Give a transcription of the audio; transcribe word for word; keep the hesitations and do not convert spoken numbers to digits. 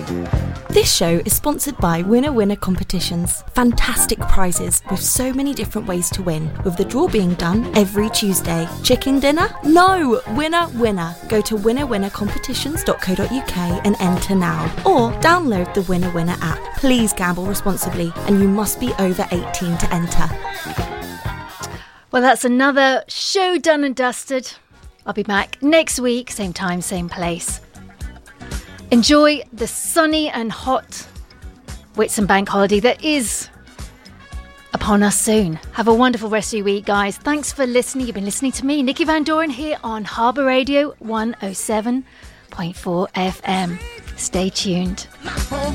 This show is sponsored by Winner Winner Competitions. Fantastic prizes with so many different ways to win, with the draw being done every Tuesday. Chicken dinner? No! Winner Winner. Go to winner winner competitions dot co dot uk and enter now. Or download the Winner Winner app. Please gamble responsibly, and you must be over eighteen to enter. Well, that's another show done and dusted. I'll be back next week, same time, same place. Enjoy the sunny and hot Whitsun bank holiday that is upon us soon. Have a wonderful rest of your week, guys. Thanks for listening. You've been listening to me, Nikki Van Doren, here on Harbour Radio one oh seven point four F M. Stay tuned.